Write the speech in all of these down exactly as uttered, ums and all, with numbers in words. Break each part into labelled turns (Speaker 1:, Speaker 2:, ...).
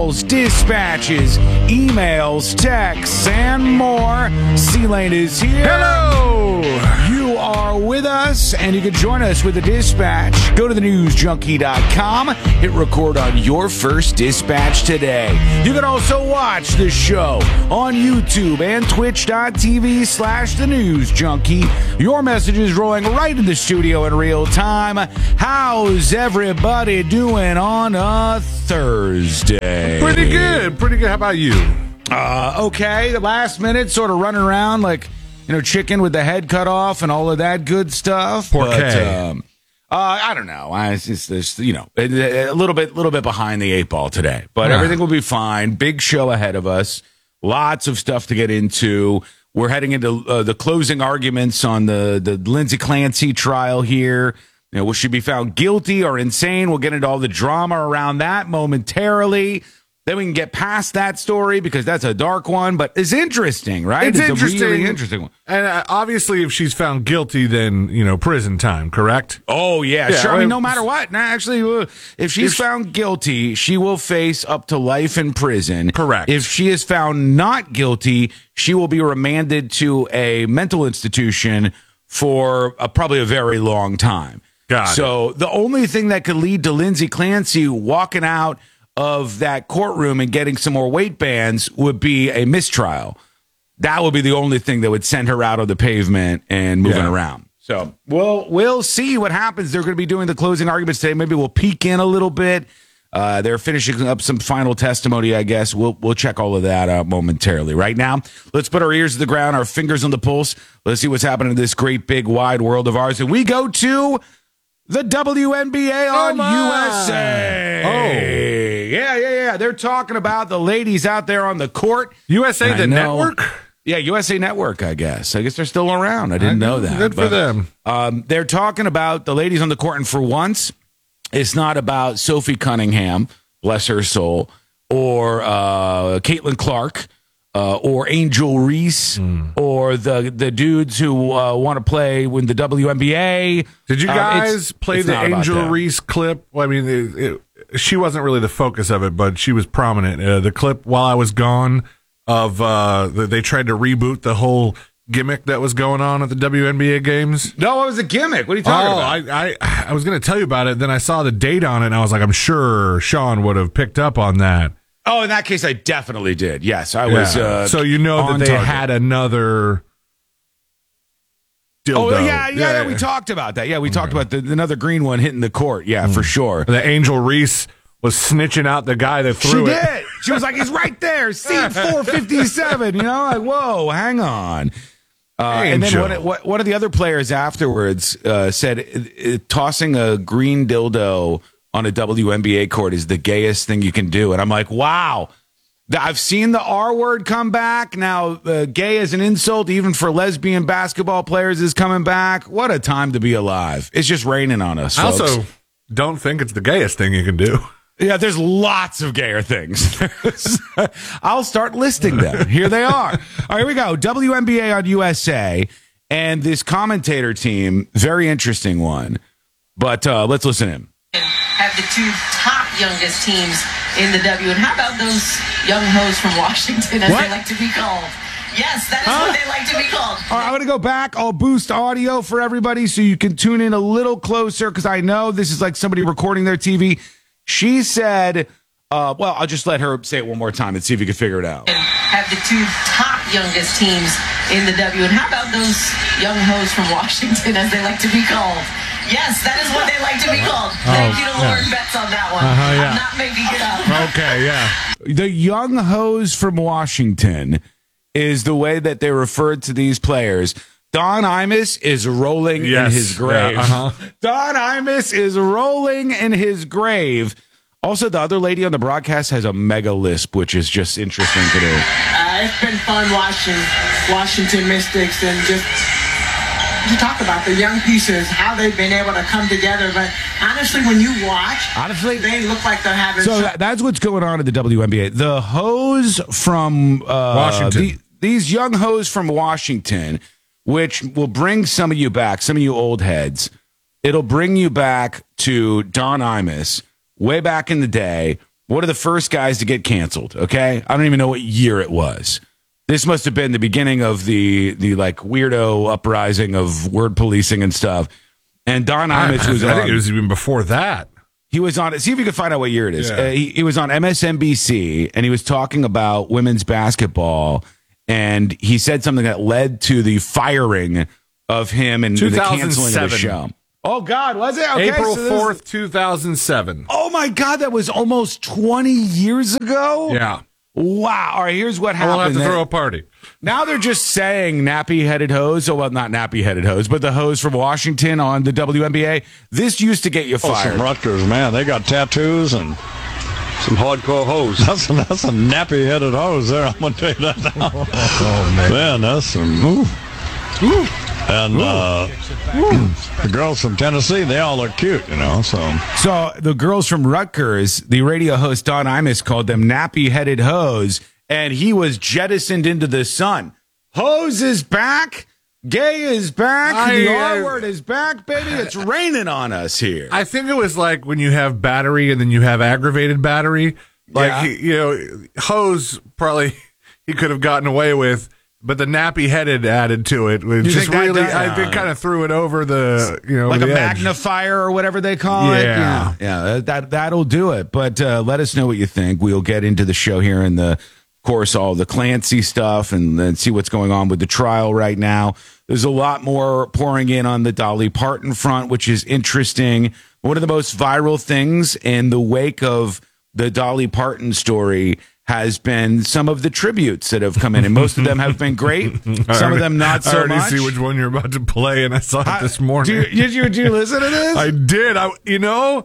Speaker 1: calls, dispatches, emails, texts, and more. C-Lane is here.
Speaker 2: Hello!
Speaker 1: You are with us, and you can join us with the dispatch. Go to the news junkie dot com. Hit record on your first dispatch today. You can also watch the show on YouTube and twitch.tv slash the news junkie. Your message is rolling right in the studio in real time. How's everybody doing on a Thursday?
Speaker 2: Pretty good. Pretty good. How about you?
Speaker 1: Uh, okay. The last minute, sort of running around like, you know, chicken with the head cut off and all of that good stuff.
Speaker 2: Poor
Speaker 1: But,
Speaker 2: Kay.
Speaker 1: um, uh, I don't know. I, it's just, it's, you know, a, a little bit, little bit behind the eight ball today, but
Speaker 2: Yeah.
Speaker 1: everything will be fine. Big show ahead of us. Lots of stuff to get into. We're heading into uh, the closing arguments on the, the Lindsey Clancy trial here. You know, will she be found guilty or insane? We'll get into all the drama around that momentarily. Then we can get past that story because that's a dark one, but it's interesting, right?
Speaker 2: It's,
Speaker 1: it's
Speaker 2: interesting.
Speaker 1: a really interesting one.
Speaker 2: And uh, obviously, if she's found guilty, then, you know, prison time, correct?
Speaker 1: Oh, yeah,
Speaker 2: Yeah,
Speaker 1: sure. I
Speaker 2: well,
Speaker 1: mean, no matter what. Nah, actually, uh, if she's
Speaker 2: if-
Speaker 1: found guilty, she will face up to life in prison.
Speaker 2: Correct.
Speaker 1: If she is found not guilty, she will be remanded to a mental institution for uh, probably a very long time.
Speaker 2: Got
Speaker 1: so the only thing that could lead to Lindsey Clancy walking out of that courtroom and getting some more weight bands would be a mistrial. That would be the only thing that would send her out on the pavement and moving
Speaker 2: Yeah.
Speaker 1: around. So we'll we'll see what happens. They're going to be doing the closing arguments today. Maybe we'll peek in a little bit. Uh, they're finishing up some final testimony, I guess. We'll we'll check all of that out momentarily. Right now, let's put our ears to the ground, our fingers on the pulse. Let's see what's happening in this great, big, wide world of ours. And we go to the W N B A on
Speaker 2: my.
Speaker 1: U S A.
Speaker 2: Oh.
Speaker 1: Yeah, yeah, yeah. They're talking about the ladies out there on the court.
Speaker 2: U S A,
Speaker 1: And I
Speaker 2: the
Speaker 1: know-
Speaker 2: network?
Speaker 1: Yeah, U S A Network, I guess. I guess they're still around. I didn't know that.
Speaker 2: Good for
Speaker 1: But,
Speaker 2: them.
Speaker 1: Um, they're talking about the ladies on the court, and for once, it's not about Sophie Cunningham, bless her soul, or uh, Caitlin Clark, uh, or Angel Reese,
Speaker 2: Hmm.
Speaker 1: or the the dudes who uh, want to play in the W N B A.
Speaker 2: Did you
Speaker 1: Uh,
Speaker 2: guys
Speaker 1: it's-
Speaker 2: play
Speaker 1: it's
Speaker 2: the
Speaker 1: not about
Speaker 2: Angel
Speaker 1: them.
Speaker 2: Reese clip? Well, I mean, it, it, she wasn't really the focus of it, but she was prominent. Uh, the clip while I was gone of uh, the, they tried to reboot the whole gimmick that was going on at the W N B A games.
Speaker 1: No, it was a gimmick. What are you talking
Speaker 2: Oh,
Speaker 1: about?
Speaker 2: I, I I was going to tell you about it. Then I saw the date on it, and I was like, I'm sure Sean would have picked up on that.
Speaker 1: Oh, in that case, I definitely did. Yes, I was.
Speaker 2: Yeah.
Speaker 1: Uh,
Speaker 2: so you know that
Speaker 1: on
Speaker 2: they
Speaker 1: target.
Speaker 2: had another dildo.
Speaker 1: Oh yeah, yeah, yeah, we talked about that. Yeah, we talked about the, another green one hitting the court. Yeah, for sure.
Speaker 2: The Angel Reese was snitching out the guy that
Speaker 1: She
Speaker 2: threw it.
Speaker 1: did. She was like, "He's right there, seat four fifty-seven." You know, like, whoa, hang on. Uh, and then
Speaker 2: Angel.
Speaker 1: one, what, one of the other players afterwards uh, said, uh, uh, "Tossing a green dildo on a W N B A court is the gayest thing you can do." And I'm like, "Wow." I've seen the R word come back. Now, uh, gay as an insult, even for lesbian basketball players, is coming back. What a time to be alive. It's just raining on us,
Speaker 2: I
Speaker 1: folks.
Speaker 2: also don't think it's the gayest thing you can do.
Speaker 1: Yeah, there's lots of gayer things. I'll start listing them. Here they are. All right, here we go. W N B A on U S A. And this commentator team, very interesting one. But uh, let's listen in.
Speaker 3: Have the two top youngest teams in the W. And how about those young hoes from Washington, as
Speaker 1: What?
Speaker 3: they like to be called? Yes, that is
Speaker 1: Huh?
Speaker 3: what they like to be called.
Speaker 1: All right, I'm going to go back. I'll boost audio for everybody so you can tune in a little closer because I know this is like somebody recording their T V. She said, uh, well, I'll just let her say it one more time and see if you can figure it out.
Speaker 3: And have the two top youngest teams in the W. And how about those young hoes from Washington, as they like to be called? Yes, that is what they like to be called. Thank you to
Speaker 2: yeah.
Speaker 3: Lauren Betts on that one.
Speaker 2: Uh-huh, yeah.
Speaker 3: I'm not making it up.
Speaker 2: Okay, yeah.
Speaker 1: The young hose from Washington is the way that they referred to these players. Don Imus is rolling
Speaker 2: Yes,
Speaker 1: in his grave.
Speaker 2: yeah, uh-huh.
Speaker 1: Don Imus is rolling in his grave. Also, the other lady on the broadcast has a mega lisp, which is just interesting to do.
Speaker 4: Uh, it's been fun watching Washington Mystics and just to talk about the young pieces, how they've been able to come together. But honestly, when you watch,
Speaker 1: Honestly,
Speaker 4: they look like they're having
Speaker 1: So
Speaker 4: some-
Speaker 1: that, that's what's going on in the W N B A. The hose from uh,
Speaker 2: Washington.
Speaker 1: the- these young hoes from Washington, which will bring some of you back, some of you old heads. It'll bring you back to Don Imus way back in the day one of the first guys to get canceled. Okay, I don't even know what year it was. This must have been the beginning of the the like weirdo uprising of word policing and stuff. And Don Imus was
Speaker 2: I
Speaker 1: on.
Speaker 2: think it was even before that.
Speaker 1: He was on. See if you can find out what year it is.
Speaker 2: Yeah.
Speaker 1: Uh, he, he was on M S N B C, and he was talking about women's basketball. And he said something that led to the firing of him and the canceling of the show. Oh God, was it? Okay,
Speaker 2: April
Speaker 1: so
Speaker 2: fourth, two thousand seven.
Speaker 1: Oh my God, that was almost twenty years ago.
Speaker 2: Yeah.
Speaker 1: Wow. All right, here's what happened.
Speaker 2: We'll have to
Speaker 1: They-
Speaker 2: throw a party.
Speaker 1: Now they're just saying nappy-headed hose. Oh, well, not nappy-headed hose, but the hose from Washington on the W N B A. This used to get you
Speaker 5: Oh,
Speaker 1: fired.
Speaker 5: some Rutgers, man. They got tattoos and some hardcore hose. That's a, that's a nappy-headed hose there. I'm going to tell you that now. Oh, man. Man, that's some... Ooh. Ooh. And uh, the girls from Tennessee, they all look cute, you know, so...
Speaker 1: So the girls from Rutgers, the radio host Don Imus called them nappy-headed hose, and he was jettisoned into the sun. Hose is back. Gay is back.
Speaker 2: I,
Speaker 1: the
Speaker 2: uh,
Speaker 1: R word is back, baby. It's raining on us here.
Speaker 2: I think it was like when you have battery and then you have aggravated battery. Like,
Speaker 1: Yeah.
Speaker 2: he, you know, hose probably he could have gotten away with, but the nappy headed added to it. Which
Speaker 1: You
Speaker 2: just
Speaker 1: think that
Speaker 2: really,
Speaker 1: does-
Speaker 2: I think, kind of threw it over the, you know,
Speaker 1: Like
Speaker 2: the
Speaker 1: a
Speaker 2: edge.
Speaker 1: magnifier or whatever they call it.
Speaker 2: Yeah.
Speaker 1: Yeah. Yeah, that, that'll do it. But uh, let us know what you think. We'll get into the show here in the, of course, all the Clancy stuff and then see what's going on with the trial right now. There's a lot more pouring in on the Dolly Parton front, which is interesting. One of the most viral things in the wake of the Dolly Parton story has been some of the tributes that have come in, and most of them have been great. Some of them not
Speaker 2: I
Speaker 1: so
Speaker 2: already
Speaker 1: much.
Speaker 2: see which one you're about to play, and I saw it this morning.
Speaker 1: Do you, did you, did you listen to this?
Speaker 2: I did. I, you know,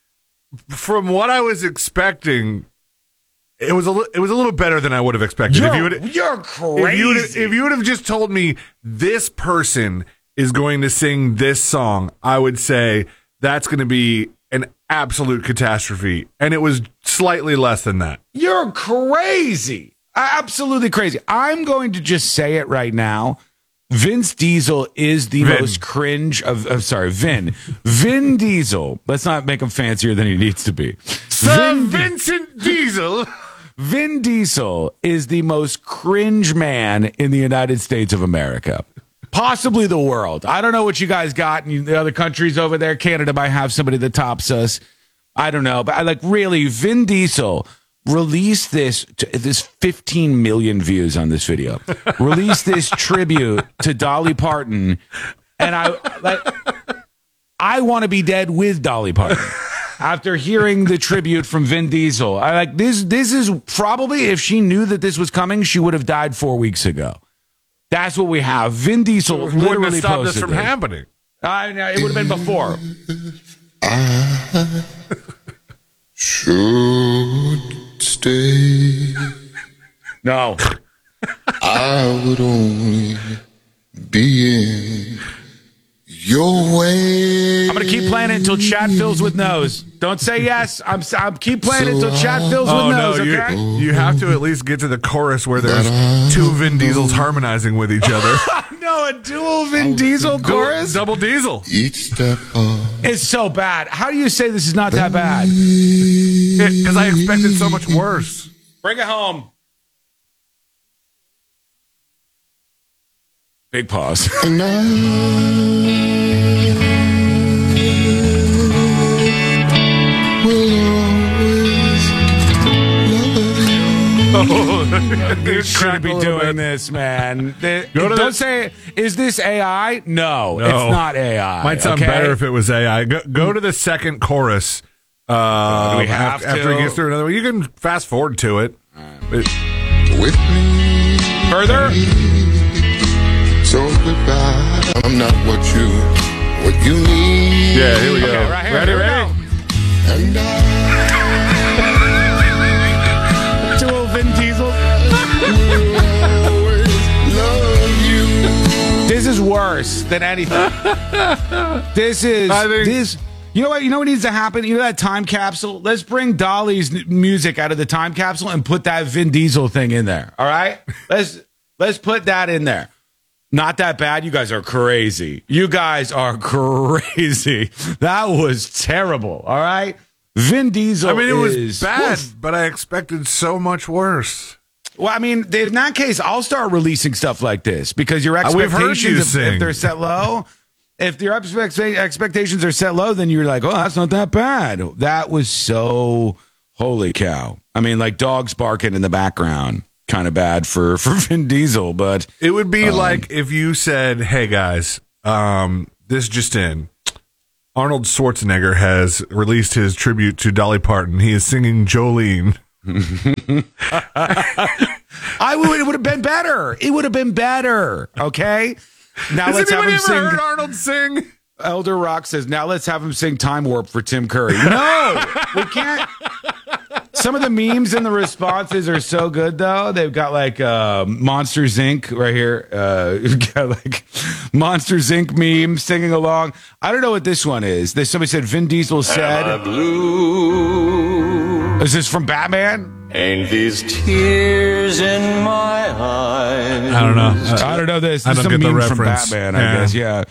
Speaker 2: from what I was expecting, it was a li- it was a little better than I would have expected.
Speaker 1: You're,
Speaker 2: if you would,
Speaker 1: you're
Speaker 2: if you would,
Speaker 1: crazy.
Speaker 2: if you would have just told me this person is going to sing this song, I would say that's going to be an absolute catastrophe. And it was slightly less than that.
Speaker 1: You're crazy. Absolutely crazy. I'm going to just say it right now. Vince Diesel is the
Speaker 2: Vin.
Speaker 1: most cringe of, of sorry, Vin. Vin Diesel. Let's not make him fancier than he needs to be.
Speaker 2: Sir
Speaker 1: Vin,
Speaker 2: Vincent Diesel.
Speaker 1: Vin Diesel is the most cringe man in the United States of America. Possibly the world. I don't know what you guys got in the other countries over there. Canada might have somebody that tops us. I don't know. But I like really, Vin Diesel released this, this fifteen million views on this video. Released this tribute to Dolly Parton. And I like, I want to be dead with Dolly Parton. After hearing the tribute from Vin Diesel, I like this. This is probably, if she knew that this was coming, she would have died four weeks ago. That's what we have. Vin Diesel
Speaker 2: Wouldn't have
Speaker 1: literally
Speaker 2: stopped
Speaker 1: posted
Speaker 2: this from
Speaker 1: this.
Speaker 2: happening.
Speaker 1: I know, it would have been before.
Speaker 6: I should stay.
Speaker 1: No.
Speaker 6: I would only be in your way.
Speaker 1: I'm going to keep playing it until chat fills with no's. Don't say yes. I'm I'm keep playing it until chat fills
Speaker 2: Oh
Speaker 1: with
Speaker 2: no!
Speaker 1: no's,
Speaker 2: You,
Speaker 1: okay?
Speaker 2: you have to at least get to the chorus where there's two Vin Diesels harmonizing with each other.
Speaker 1: No, a dual Vin Diesel chorus?
Speaker 2: Double Diesel.
Speaker 6: Each step of
Speaker 1: It's so bad. How do you say this is not that bad?
Speaker 2: Because I expected so much worse.
Speaker 1: Bring it home. Big pause.
Speaker 6: and I will always love you.
Speaker 1: You shouldn't be doing this, man. The-
Speaker 2: Go to
Speaker 1: don't
Speaker 2: the-
Speaker 1: say, is this A I? No,
Speaker 2: No.
Speaker 1: it's not A I.
Speaker 2: Might sound
Speaker 1: okay?
Speaker 2: better if it was A I. Go, go to the second chorus. Uh,
Speaker 1: Do we have
Speaker 2: af- after
Speaker 1: to?
Speaker 2: he gets through another one, you can fast forward to it. It-
Speaker 6: With me,
Speaker 1: Further?
Speaker 6: so goodbye. I'm not what you, what you need.
Speaker 2: yeah, here we go.
Speaker 1: Okay, right here.
Speaker 2: Ready,
Speaker 1: here we
Speaker 2: ready?
Speaker 1: go.
Speaker 6: And I
Speaker 1: Dual Vin Diesel.
Speaker 6: will always love you.
Speaker 1: This is worse than anything. This is
Speaker 2: I think-
Speaker 1: this. You know what? You know what needs to happen? You know that time capsule? Let's bring Dolly's n- music out of the time capsule and put that Vin Diesel thing in there. All right? Let's let's put that in there. Not that bad. You guys are crazy. You guys are crazy. That was terrible. All right? Vin Diesel
Speaker 2: I mean, it was
Speaker 1: is,
Speaker 2: bad,
Speaker 1: Oof.
Speaker 2: but I expected so much worse.
Speaker 1: Well, I mean, in that case, I'll start releasing stuff like this because your
Speaker 2: Uh, we've heard
Speaker 1: expectations,
Speaker 2: you
Speaker 1: if,
Speaker 2: sing.
Speaker 1: if they're set low, if your expect- expectations are set low, then you're like, oh, that's not that bad. That was so, holy cow. I mean, like dogs barking in the background, kind of bad for, for Vin Diesel, but.
Speaker 2: It would be
Speaker 1: Um,
Speaker 2: like if you said, hey, guys, um, this just in. Arnold Schwarzenegger has released his tribute to Dolly Parton. He is singing Jolene.
Speaker 1: I would, it would have been better. It would have been better. Okay. Now
Speaker 2: Has
Speaker 1: let's have
Speaker 2: anybody
Speaker 1: him
Speaker 2: ever
Speaker 1: sing.
Speaker 2: heard Arnold sing?
Speaker 1: Elder Rock says, now let's have him sing Time Warp for Tim Curry. No, we can't. Some of the memes and the responses are so good, though. They've got like uh, Monsters Incorporated right here. Uh, you've got like Monsters Incorporated meme singing along. I don't know what this one is. There's somebody said Vin Diesel said.
Speaker 7: Blue,
Speaker 1: Is this from Batman?
Speaker 7: ain't these tears in my eyes?
Speaker 2: I don't know.
Speaker 1: I don't know this.
Speaker 2: I
Speaker 1: This is
Speaker 2: don't
Speaker 1: some
Speaker 2: get the
Speaker 1: meme from
Speaker 2: reference.
Speaker 1: Batman, I
Speaker 2: Yeah.
Speaker 1: guess. Yeah.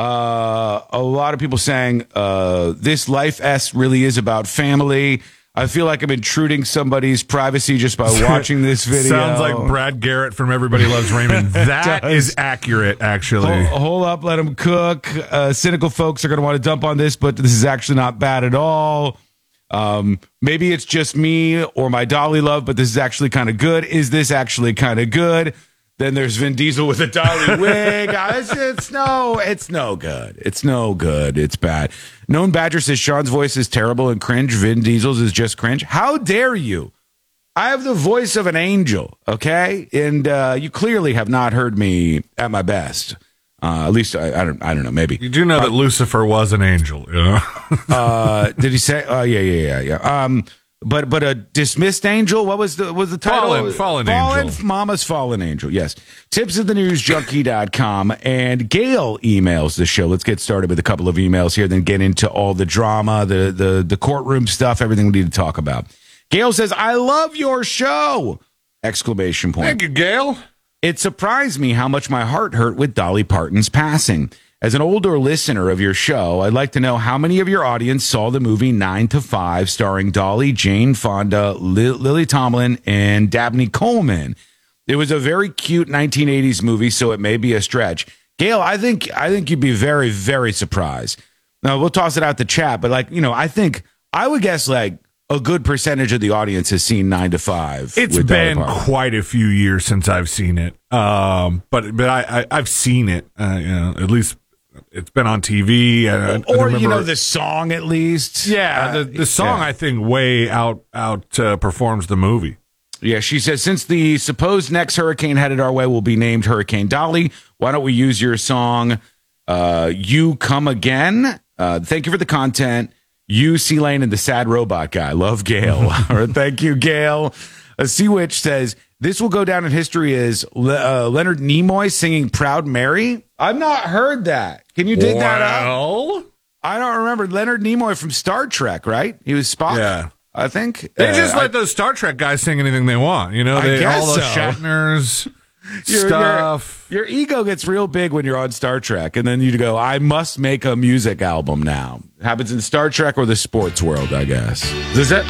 Speaker 1: Uh, a lot of people saying uh, this life S really is about family. I feel like I'm intruding somebody's privacy just by watching this video.
Speaker 2: Sounds like Brad Garrett from Everybody Loves Raymond. That
Speaker 1: does.
Speaker 2: is accurate, actually.
Speaker 1: Hold, hold up, let them cook. Uh, cynical folks are going to want to dump on this, but this is actually not bad at all. Um, maybe it's just me or my Dolly love, but this is actually kind of good. Is this actually kind of good? Then there's Vin Diesel with a Dolly wig. Uh, It's, it's no, it's no good. It's no good. It's bad. Known Badger says Sean's voice is terrible and cringe. Vin Diesel's is just cringe. How dare you? I have the voice of an angel, okay? And uh, you clearly have not heard me at my best. Uh, at least I, I don't. I don't know. Maybe.
Speaker 2: You do know that Lucifer was an angel, you know?
Speaker 1: Uh, did he say? Oh, yeah, yeah, yeah, yeah. Um, but but a dismissed angel. What was the was the title?
Speaker 2: Fallen- fallen
Speaker 1: fallen
Speaker 2: angel.
Speaker 1: Mama's fallen angel. Yes. Tips at the news junkie dot com and Gail emails the show. Let's get started with a couple of emails here, then get into all the drama, the the the courtroom stuff, everything we need to talk about. Gail says, "I love your show!" Exclamation point.
Speaker 2: Thank you, Gail.
Speaker 1: It surprised me how much my heart hurt with Dolly Parton's passing. As an older listener of your show, I'd like to know how many of your audience saw the movie nine to five starring Dolly, Jane Fonda, Li- Lily Tomlin, and Dabney Coleman. It was a very cute nineteen eighties movie, so it may be a stretch. Gail, I think I think you'd be very, very surprised. Now, we'll toss it out the chat, but like, you know, I think I would guess like a good percentage of the audience has seen nine to five.
Speaker 2: It's
Speaker 1: with Dolly
Speaker 2: been
Speaker 1: Parton.
Speaker 2: quite a few years since I've seen it. Um, but but I, I, I've seen it, uh, you know, at least it's been on T V. I, I
Speaker 1: Or,
Speaker 2: remember-
Speaker 1: you know, the song at least.
Speaker 2: Yeah,
Speaker 1: Uh,
Speaker 2: the, the song,
Speaker 1: yeah.
Speaker 2: I think, way out, out uh, performs the movie.
Speaker 1: Yeah, she says, since the supposed next hurricane headed our way will be named Hurricane Dolly, why don't we use your song, uh, You Come Again? Uh, thank you for the content. You, C Lane, and the sad robot guy. Love, Gail. All right, thank you, Gail. Uh, Sea Witch says, this will go down in history as Le- uh, Leonard Nimoy singing Proud Mary. I've not heard that. Can you dig that up?
Speaker 2: Well,
Speaker 1: I don't remember. Leonard Nimoy from Star Trek, right? He was Spock,
Speaker 2: Yeah.
Speaker 1: I think.
Speaker 2: They
Speaker 1: Uh,
Speaker 2: just
Speaker 1: I-
Speaker 2: let those Star Trek guys sing anything they want. You know,
Speaker 1: I
Speaker 2: they,
Speaker 1: guess
Speaker 2: all those
Speaker 1: so.
Speaker 2: Shatners
Speaker 1: Your-
Speaker 2: stuff.
Speaker 1: Your, your ego gets real big when you're on Star Trek, and then you go, I must make a music album now. It happens in Star Trek or the sports world, I guess. Is it?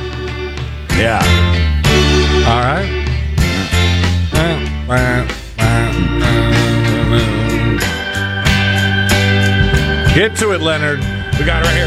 Speaker 1: Yeah.
Speaker 2: All right. Get to it, Leonard.
Speaker 1: We got it right here.